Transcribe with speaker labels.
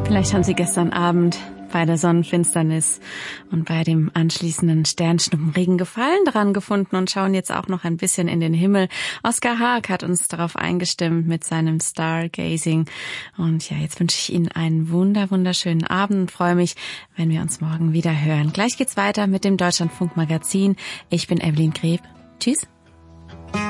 Speaker 1: Vielleicht haben Sie gestern Abend bei der Sonnenfinsternis und bei dem anschließenden Sternschnuppenregen Gefallen daran gefunden und schauen jetzt auch noch ein bisschen in den Himmel. Oskar Haag hat uns darauf eingestimmt mit seinem Stargazing. Und ja, jetzt wünsche ich Ihnen einen wunderschönen Abend und freue mich, wenn wir uns morgen wieder hören. Gleich geht's weiter mit dem Deutschlandfunk Magazin. Ich bin Evelyn Greb. Tschüss.